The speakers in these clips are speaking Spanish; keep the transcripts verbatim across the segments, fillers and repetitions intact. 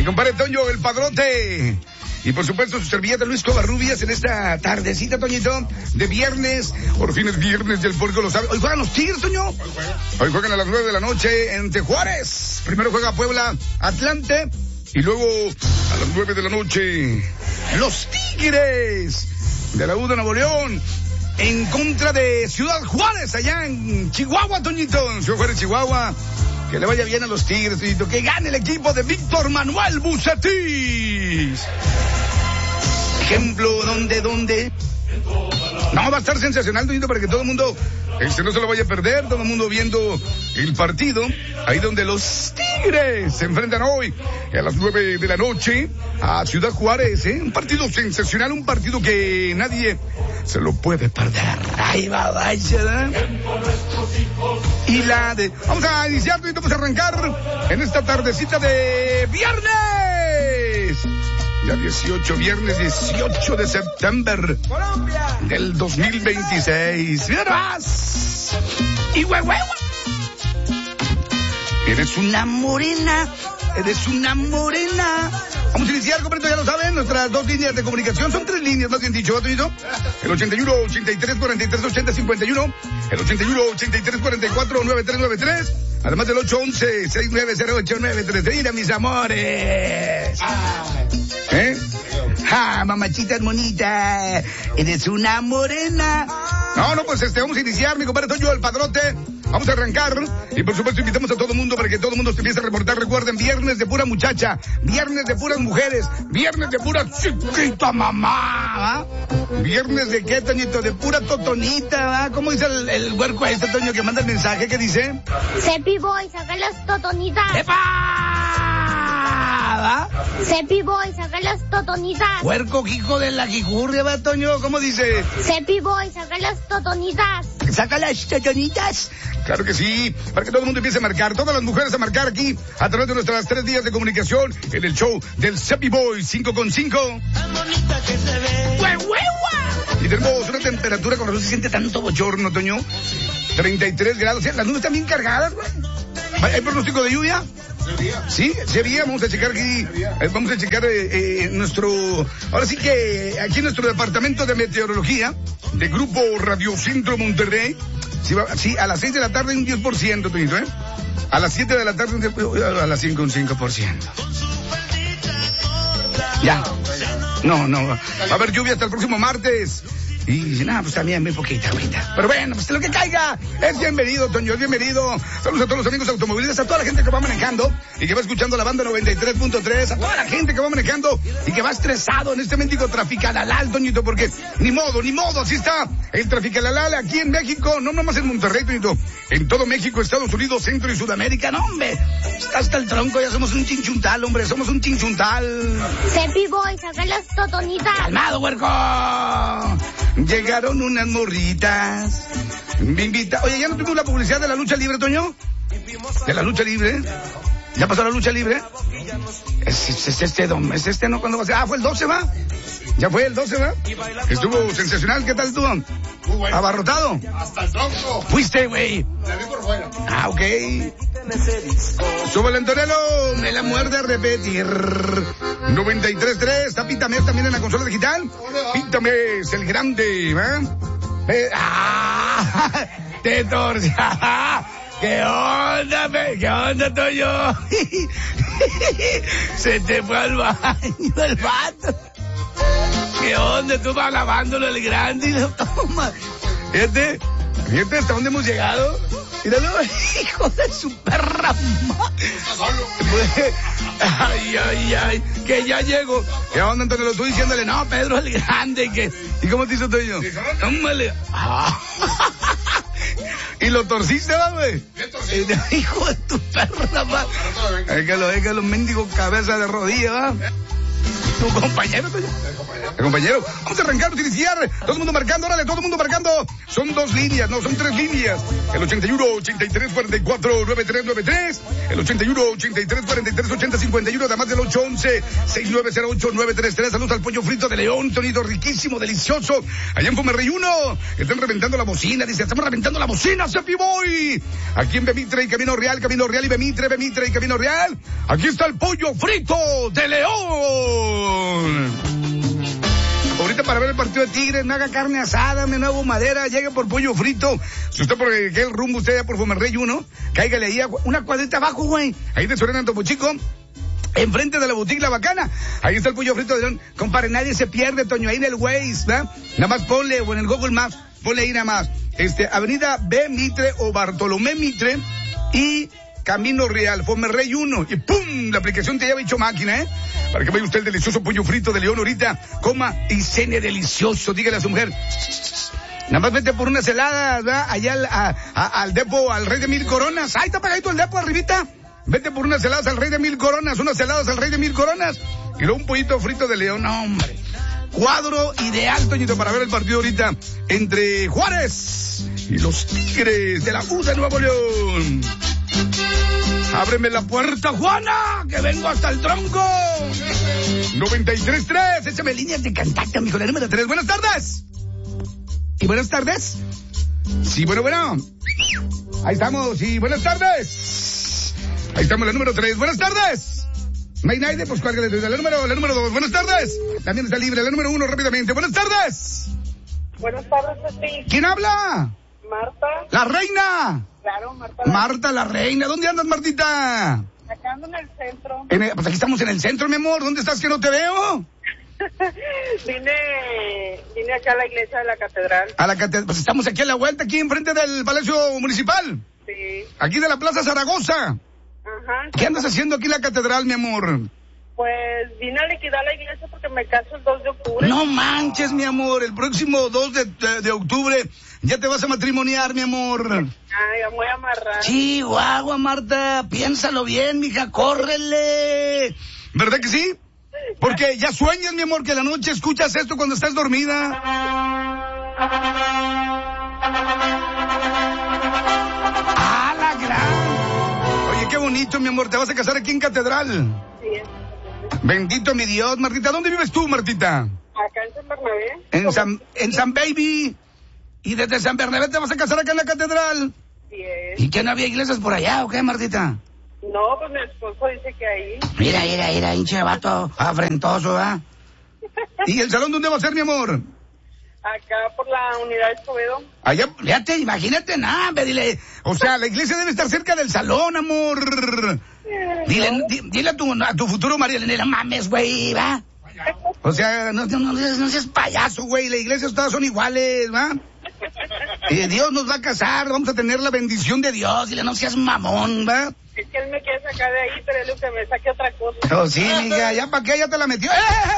compadre Toño, el padrote. Y por supuesto su servilleta Luis Covarrubias en esta tardecita, Toñito, de viernes. Por fin es viernes y el puerco lo sabe. Hoy juegan los Tigres, Toño. Hoy juegan a las nueve de la noche entre Juárez. Primero juega Puebla Atlante. Y luego a las nueve de la noche los Tigres de la U de Nuevo León en contra de Ciudad Juárez, allá en Chihuahua, Toñito. En Ciudad Juárez, Chihuahua. Que le vaya bien a los Tigres, Toñito. Que gane el equipo de Víctor Manuel Bucetich. Ejemplo, ¿dónde, dónde? No, va a estar sensacional, Toñito, para que todo el mundo este, no se lo vaya a perder. Todo el mundo viendo el partido. Ahí donde los Tigres se enfrentan hoy a las nueve de la noche a Ciudad Juárez, ¿eh? Un partido sensacional, un partido que nadie se lo puede perder. Ahí va, vaya, ¿verdad? Y la de... Vamos a iniciar, Toñito, vamos a arrancar en esta tardecita de viernes. Ya dieciocho, viernes dieciocho de septiembre del dos mil veintiséis. ¡Mira más! ¡Y huehuehua! Eres una morena, eres una morena. Vamos a iniciar, completo, ya lo saben, nuestras dos líneas de comunicación, son tres líneas, más bien dicho, Toñito. El ochenta y uno, ochenta y tres, cuarenta y tres, ochenta, cincuenta y uno. El ochenta y uno, ochenta y tres, cuarenta y cuatro, noventa y tres noventa y tres. Además del ocho once, sesenta y nueve cero ocho nueve tres. Mira, mis amores. ¿Eh? ¡Ja, mamachita bonita! ¡Eres una morena! No, no, pues este, vamos a iniciar, mi compadre Toño, el padrote. Vamos a arrancar. Y por supuesto invitamos a todo el mundo para que todo el mundo se empiece a reportar. Recuerden, viernes de pura muchacha, viernes de puras mujeres, viernes de pura chiquita mamá, ¿va? Viernes de qué, Toñito, de pura totonita, ¿va? ¿Cómo dice el, el huerco este, Toño, que manda el mensaje? ¿Qué dice? Cepi Boy, saca las totonitas. ¡Epa! ¿Va? Cepi Boy, saca las totonitas. Huerco, hijo de la jijurria, ¿va, Toño? ¿Cómo dice? Cepi Boy, saca las totonitas. ¿Saca las totonitas? Claro que sí, para que todo el mundo empiece a marcar, todas las mujeres a marcar aquí, a través de nuestras tres días de comunicación, en el show del Cepi Boy cinco con cinco. Tan bonita que se ve. ¡Huehuehua! Y tenemos una temperatura, con razón se siente tanto bochorno, Toño. treinta y tres grados, o sea, las nubes están bien cargadas, güey. ¿Hay pronóstico de lluvia? Sí, sería, vamos a checar aquí, eh, vamos a checar eh, eh, nuestro, ahora sí que aquí en nuestro departamento de meteorología, de Grupo Radio Centro Monterrey, sí, va, sí, a las seis de la tarde un diez por ciento, Toñito, ¿eh? A las siete de la tarde un diez por ciento, a las cinco un cinco por ciento. Ya, no, no, va a haber lluvia hasta el próximo martes. Y nada, pues también muy poquita ahorita. Pero bueno, pues lo que caiga es bienvenido, Toño, es bienvenido. Saludos a todos los amigos automovilistas, a toda la gente que va manejando y que va escuchando la banda noventa y tres punto tres, a toda la gente que va manejando y que va estresado en este mendigo traficalalal, Toñito, porque ni modo, ni modo, así está el traficalalal aquí en México, no nomás en Monterrey, Toñito, en todo México, Estados Unidos, Centro y Sudamérica, no, hombre, está hasta el tronco, ya somos un chinchuntal, hombre, somos un chinchuntal. Cepi Boy, saca las totonitas. ¡Calmado, huerco! Llegaron unas morritas. Me invita. Oye, ¿ya no tuvimos la publicidad de la lucha libre, Toño? ¿De la lucha libre? ¿Ya pasó la lucha libre? Es, es, es este, don, es este, ¿no? ¿Cuándo va a ser? Ah, fue el doce, ¿va? Ya fue el doce, ¿va? Estuvo sensacional, ¿qué tal tú? Muy bueno. ¿Abarrotado? Hasta el tronco. ¿Fuiste, güey? La vi por fuera. Ah, ok. Súbale, Antonello, me la muerde a repetir. noventa y tres tres, está Píntame también en la consola digital. Píntame es el grande, ¿va? Eh, ¡Ah! ¡Te torce! ¿Qué onda, pe? ¿Qué onda, Toño? Se te fue al baño el vato. ¿Qué onda? Tú vas lavándolo el grande y lo toma. Fíjate, fíjate hasta dónde hemos llegado. Míralo, hijo de su perra madre. Ay, ay, ay, que ya llego. ¿Qué onda, Antonio? Lo estoy diciéndole, no, Pedro el grande. Que... ¿Y cómo te hizo Toño? Tómale. Ah. ¿Y lo torciste, va, güey? Hijo de tu perra madre. Déjalo, déjalo, mendigo cabeza de rodilla, va. ¿Tu compañero, Toño? El compañero. El compañero. Vamos a arrancar, utilizar. Todo el mundo marcando, órale, todo el mundo marcando. Son dos líneas, no, son tres líneas. El ochenta y uno, ochenta y tres, cuarenta y cuatro, noventa y tres noventa y tres. El ochenta y uno, ochenta y tres, cuarenta y tres, ochenta, cincuenta y uno. Además del ocho once, sesenta y nueve cero ocho, nueve tres tres. Saludos al pollo frito de León, Tonito, riquísimo, delicioso. Allá en Pomerrey uno. Están reventando la bocina. Dice, estamos reventando la bocina, Cepi Boy. Aquí en Bemitre y Camino Real, Camino Real y Bemitre, Bemitre y Camino Real. Aquí está el pollo frito de León. Ahorita para ver el partido de Tigres, me haga carne asada, me nuevo madera, llegue por pollo frito. Si usted por el, el rumbo, usted ya por Pomerrey uno, cáigale ahí a una cuadrita abajo, güey. Ahí de Soriana Topo Chico. Enfrente de la boutique La Bacana. Ahí está el pollo frito de León. Compadre, nadie se pierde, Toño, ahí en el Waze, ¿verdad? Nada más ponle, o en el Google Maps, ponle ahí nada más. Este, Avenida B Mitre o Bartolomé Mitre y Camino Real, Pomerrey uno. Y ¡pum! La aplicación te lleva hecho máquina, ¿eh? Para que vaya usted el delicioso pollo frito de León ahorita. Coma y cene delicioso. Dígale a su mujer. Nada más vete por unas heladas, ¿verdad? Allá al, a, a, al depo, al Rey de Mil Coronas. Ahí está pagadito el depo arribita. Vete por unas heladas al Rey de Mil Coronas, unas heladas al Rey de Mil Coronas. Y luego un pollito frito de León. No, hombre. Cuadro ideal, Toñito, para ver el partido ahorita entre Juárez y los Tigres de la U de Nuevo León. Ábreme la puerta, Juana, que vengo hasta el tronco. noventa y tres tres, échame líneas de contacto, mijo, la número tres. Buenas tardes. ¿Y buenas tardes? Sí, bueno, bueno. Ahí estamos, sí, buenas tardes. Ahí estamos, la número tres. Buenas tardes. No hay nadie, pues cuál que la número, la número dos. Buenas tardes. También está libre, la número uno, rápidamente. Buenas tardes. Buenas tardes, Pepe. ¿Quién habla? Marta. La reina. Claro, Marta. La... Marta, la reina. ¿Dónde andas, Martita? Acá ando en el centro. En el, pues aquí estamos en el centro, mi amor. ¿Dónde estás que no te veo? vine, vine acá a la iglesia de la catedral. A la catedral. Pues estamos aquí a la vuelta, aquí enfrente del Palacio Municipal. Sí. Aquí de la Plaza Zaragoza. Ajá. ¿Qué andas haciendo aquí en la catedral, mi amor? Pues vine a liquidar la iglesia porque me caso el dos de octubre. No manches, mi amor. El próximo dos de, de, de octubre ya te vas a matrimoniar, mi amor. Ay, ya me voy a amarrar. Chihuahua, Marta. Piénsalo bien, mija. Córrele. ¿Verdad que sí? Porque ya sueñas, mi amor, que la noche escuchas esto cuando estás dormida. ¡Ah, la gran! Oye, qué bonito, mi amor. ¿Te vas a casar aquí en Catedral? Sí. Bendito mi Dios, Martita. ¿Dónde vives tú, Martita? Acá en San Bernabé. En San, en San Baby. ¿Y desde San Bernabé te vas a casar acá en la Catedral? Sí es. ¿Y que no había iglesias por allá o qué, Martita? No, pues mi esposo dice que ahí. Mira, mira, mira, hinche vato afrentoso, ¿ah? ¿Y el salón dónde va a ser, mi amor? Acá por la unidad de Escobedo. Allá, fíjate, imagínate, nada, dile, o sea, la iglesia debe estar cerca del salón, amor. Dile, No. di- dile a tu, a tu futuro marido, le no mames, güey, ¿va? O sea, no, no, no, no seas payaso, güey, la iglesia todas son iguales, ¿va? Y Dios nos va a casar, vamos a tener la bendición de Dios, dile, no seas mamón, ¿va? Es que él me quiere sacar de ahí, pero es lo que me saque otra cosa. Oh, sí, mija, ya para qué, ya te la metió.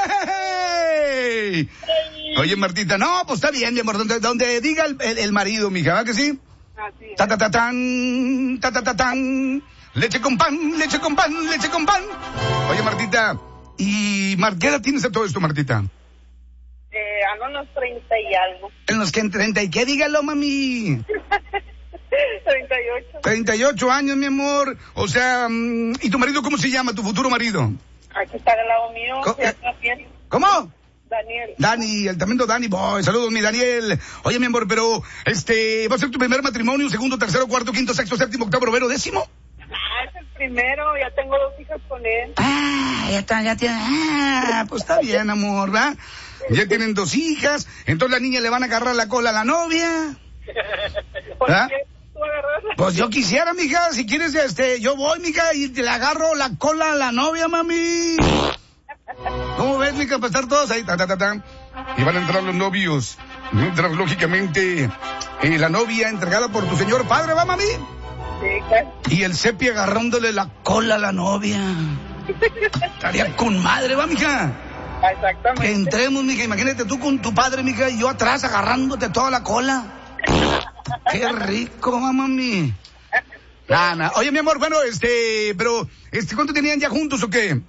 ¡Ey! Oye, Martita, no, pues está bien, mi amor, donde, donde diga el, el, el marido, mija, ¿va que sí? Así es. Ta ta ta tan, ta ta ta tan, leche con pan, leche con pan, leche con pan. Oye, Martita, ¿y Mar, qué edad tienes a todo esto, Martita? Eh, ando en los treinta y algo. En los que en treinta y qué, dígalo, mami. treinta y ocho. treinta y ocho años, mi amor. O sea, mm, ¿y tu marido cómo se llama, tu futuro marido? Aquí está al lado mío. Co- se llama bien. ¿Cómo? Daniel. Dani, el tremendo Dani Boy. Saludos, mi Daniel. Oye, mi amor, pero, este, ¿va a ser tu primer matrimonio, segundo, tercero, cuarto, quinto, sexto, séptimo, octavo, noveno, décimo? Ah, es el primero. Ya tengo dos hijas con él. Ah, ya está, ya tiene, ah, pues está bien, amor, ¿verdad? Ya tienen dos hijas, entonces la niña le van a agarrar la cola a la novia. ¿Por ¿Ah? qué tú agarras? Pues yo quisiera, mija, si quieres, este, yo voy, mija, y te le agarro la cola a la novia, mami. ¿Cómo ves, mija, para estar todos ahí? Ta, ta, ta, ta. Y van a entrar los novios. Mientras, lógicamente, eh, la novia entregada por tu señor padre, ¿va, mami? Sí, claro. Y el Cepi agarrándole la cola a la novia. Estaría con madre, ¿va, mija? Que Exactamente. entremos, mija, imagínate tú con tu padre, mija, y yo atrás agarrándote toda la cola. Qué rico, mami. Nana. Oye, mi amor, bueno, este, pero, este, ¿cuánto tenían ya juntos o qué?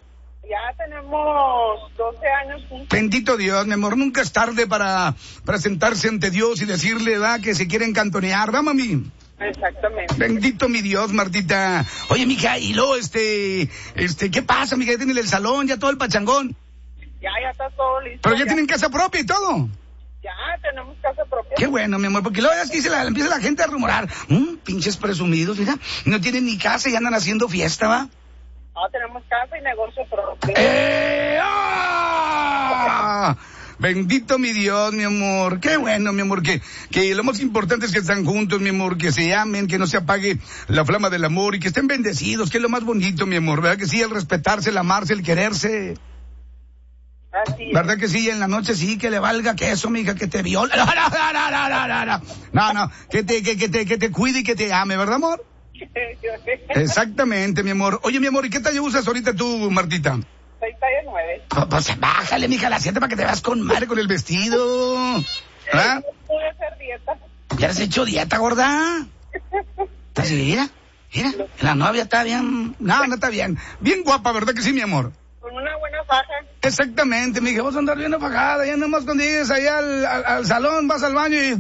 Ya tenemos doce años juntos. Bendito Dios, mi amor, nunca es tarde para presentarse ante Dios y decirle, va, que se quieren cantonear, va, mami. Exactamente. Bendito mi Dios, Martita. Oye, mija, y luego, este, este, ¿qué pasa, mija? Ya tienen el salón, ya todo el pachangón. Ya, ya está todo listo. Pero ya, ya tienen casa propia y todo. Ya, tenemos casa propia. Qué bueno, mi amor, porque luego es que se la, empieza la gente a rumorar. Mmm, pinches presumidos, mira, no tienen ni casa y andan haciendo fiesta, ¿va? No, tenemos casa y negocio propio. ¡Eh! ¡Ah! Bendito mi Dios, mi amor. Qué bueno, mi amor, que, que lo más importante es que están juntos, mi amor, que se amen, que no se apague la flama del amor y que estén bendecidos, que es lo más bonito, mi amor, ¿verdad que sí? El respetarse, el amarse, el quererse. Así es. ¿Verdad que sí? En la noche sí, que le valga queso, mija, que te viola. No, no, no, no, no, no, no, no, no, no, que te, que, que te, que te cuide y que te ame, ¿verdad, amor? Exactamente, mi amor. Oye, mi amor, ¿y qué talla usas ahorita tú, Martita? Soy talla nueve. Pues, pues bájale, mija, a las siete para que te veas con madre con el vestido. ¿Ah? No pude hacer dieta. ¿Ya has hecho dieta, gorda? Así, mira, mira, la novia está bien. No, no está bien. Bien guapa, ¿verdad que sí, mi amor? Con una buena faja. Exactamente, mija, vas a andar bien apagada. Ya nomás cuando llegues allá al, al, al salón, vas al baño y...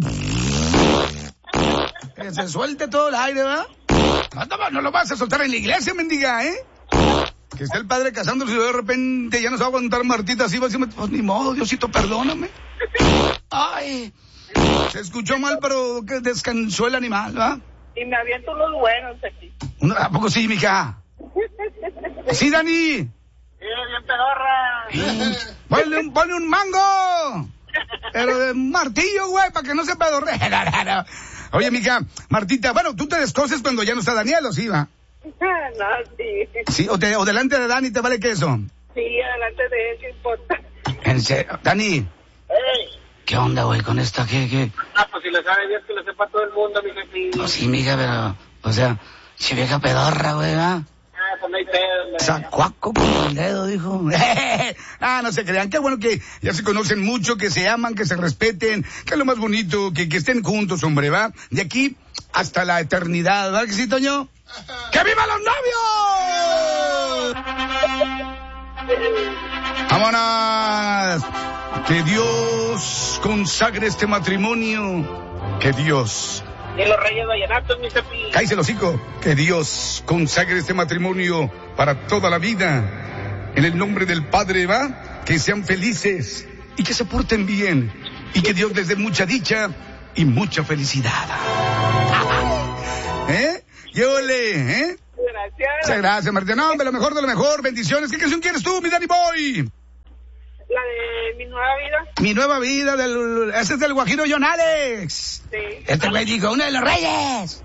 que se suelte todo el aire, ¿verdad? No, no, no lo vas a soltar en la iglesia, mendiga, ¿eh? Que esté el padre casándose y de repente ya no se va a aguantar Martita así, va a decirme, pues ni modo, Diosito, perdóname. Ay, se escuchó mal, pero que descansó el animal, ¿verdad? Y me aviento unos buenos aquí. ¿A poco sí, mija? Sí, Dani. Sí, bien pedorra. Sí. Ponle un, ponle un mango. Pero de martillo, güey, para que no se pedorre. No, no, no. Oye, mija, Martita, bueno, tú te descoses cuando ya no está Daniel, ¿o sí, va? No, sí. Sí, o, te, o delante de Dani te vale queso. Sí, adelante de él, ¿qué importa? En serio, Dani. ¡Ey! ¿Qué onda, güey, con esta? ¿Qué, qué? Ah, pues si le sabe Dios que lo sepa todo el mundo, mi jefe. No, sí, mija, pero, o sea, che vieja pedorra, güey, ¿va? Ah, pues no hay pedo, hombre. Sacuaco con el dedo, dijo. Ah, no se crean. Qué bueno que ya se conocen mucho, que se aman, que se respeten, que es lo más bonito, que, que estén juntos, hombre, ¿va? De aquí hasta la eternidad, ¿verdad que sí, Toño? ¡Que viva los novios! ¡Vámonos! Que Dios consagre este matrimonio. Que Dios... Y los reyes vallenatos, mi jefe. Cállese el hocico. Que Dios consagre este matrimonio para toda la vida. En el nombre del Padre, ¿va? Que sean felices y que se porten bien. Y que Dios les dé mucha dicha y mucha felicidad. ¿Eh? ¡Yole! ¿Eh? Gracias. Muchas gracias, Martín. No, hombre, lo mejor de lo mejor. Bendiciones. ¿Qué canción quieres tú, mi Danny Boy? La de Mi Nueva Vida. Mi nueva vida, del, ese es del Guajiro John Alex. Sí. Este me dijo, uno de los reyes.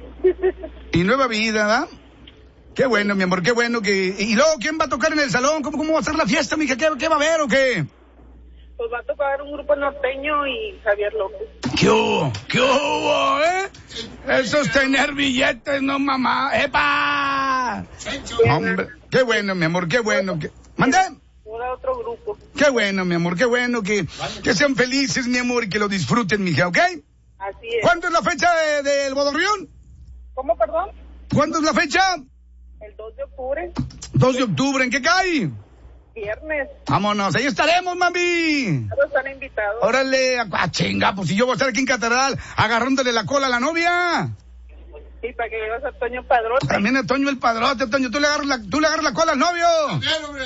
Mi nueva vida, ¿verdad? Qué bueno, mi amor, qué bueno que... Y luego, ¿quién va a tocar en el salón? ¿Cómo, cómo va a ser la fiesta, mija? ¿Qué, qué va a haber o qué? Pues va a tocar un grupo norteño y Javier López. ¿Qué hubo? ¿Qué hubo, eh? Eso es tener billetes, no mamá. ¡Epa! Hombre, qué bueno, mi amor, qué bueno. Que... ¿Mandé? Era otro grupo. Qué bueno, mi amor, qué bueno que, que sean felices, mi amor, y que lo disfruten, mija, ¿ok? Así es. ¿Cuándo es la fecha de- del bodorrión? ¿Cómo, perdón? ¿Cuándo es la fecha? El dos de octubre, dos de octubre, ¿en qué cae? viernes. Vámonos, ahí estaremos, mami. Todos están invitados. Órale, a, a chinga, pues si yo voy a estar aquí en Catedral agarrándole la cola a la novia. Y para que llevas a Toño Padrote. También a Toño el padrote, Toño, tú le agarras la, tú le agarras la cola al novio. Bien, hombre.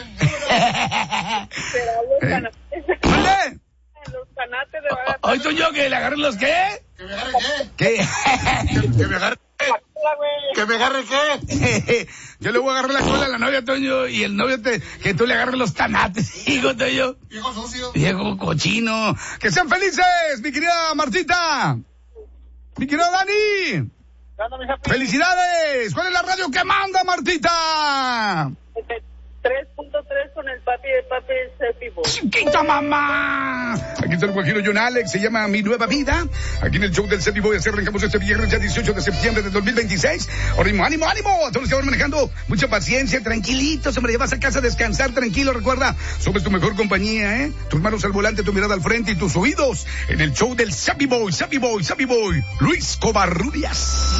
Será los ¿Eh? canates. ¿Dónde? Los canates de Bagatón. ¿Hoy Toño que le agarren los qué? ¿Que me agarre qué? ¿Qué? ¿Que me agarre qué? ¿Que me agarre qué? Yo le voy a agarrar la cola a la novia, Toño, y el novio te, que tú le agarres los tanates, hijo, Toño. Viejo sucio. Viejo cochino. ¡Que sean felices, mi querida Martita! Mi querido Dani. Dando, mi jefe. ¡Felicidades! ¿Cuál es la radio que manda, Martita? tres punto tres con el papi de papi Sepi Boy. ¡Chiquita mamá! Aquí está el Guajiro John Alex, se llama Mi Nueva Vida. Aquí en el show del Sepi Boy, así arrancamos este viernes ya dieciocho de septiembre de dos mil veintiséis. Ánimo, ánimo, ánimo. A todos los que van manejando, mucha paciencia, tranquilitos, hombre, llevas a casa a descansar, tranquilo. Recuerda, somos tu mejor compañía, ¿eh? Tus manos al volante, tu mirada al frente y tus oídos en el show del Sepi Boy, Sepi Boy, Sepi Boy. Luis Covarrubias.